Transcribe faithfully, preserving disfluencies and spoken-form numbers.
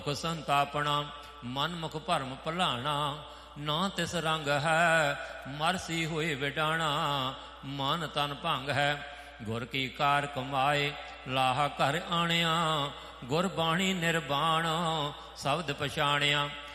ਸੰਤਾਪਣਾ ਮਨ ਮੁਖ ਭਰਮ ਭਲਾਣਾ। ਨਾ ਤਿਸ ਰੰਗ ਹੈ ਮਰਸੀ ਹੋਏ ਵਿਡਾਣਾ। ਮਨ ਤਨ ਭੰਗ ਹੈ ਗੁਰ ਕੀ ਕਾਰ ਕਮਾਏ। ਲਾਹਾ ਘਰ ਆਣਿਆ ਗੁਰ ਬਾਣੀ ਨਿਰਬਾਣ। ਸ਼ਬਦ ਪਛਾਣਿਆ